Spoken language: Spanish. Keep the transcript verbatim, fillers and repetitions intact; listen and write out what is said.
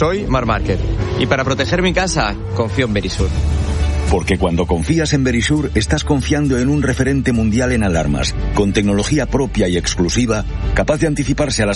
Soy Mar Márquez y para proteger mi casa confío en Verisur. Porque cuando confías en Verisur, estás confiando en un referente mundial en alarmas, con tecnología propia y exclusiva, capaz de anticiparse a las